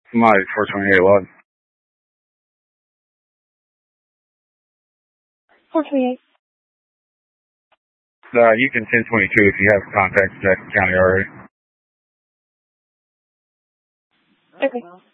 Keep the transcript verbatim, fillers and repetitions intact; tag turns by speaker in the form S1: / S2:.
S1: Somebody four twenty-eight what?
S2: four twenty-eight.
S1: Uh, you can ten twenty-two if you have contacts in Jackson County already.
S2: Okay.